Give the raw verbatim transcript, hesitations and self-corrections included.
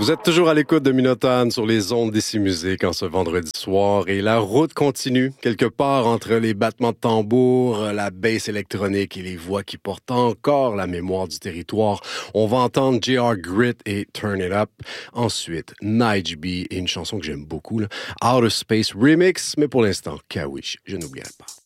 Vous êtes toujours à l'écoute de Minotaure sur les ondes d'Ici Musique en ce vendredi soir et la route continue quelque part entre les battements de tambour, la basse électronique et les voix qui portent encore la mémoire du territoire. On va entendre J R. Grit et Turn It Up. Ensuite, Nige B et une chanson que j'aime beaucoup, là, Outer Space Remix, mais pour l'instant, Kawish, je n'oublierai pas.